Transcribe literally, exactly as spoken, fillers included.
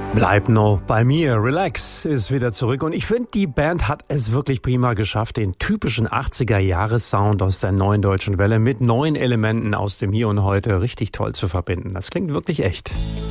Bleib noch bei mir. Relax ist wieder zurück und ich finde, die Band hat es wirklich prima geschafft, den typischen achtziger-Jahres-Sound aus der neuen deutschen Welle mit neuen Elementen aus dem Hier und Heute richtig toll zu verbinden. Das klingt wirklich echt.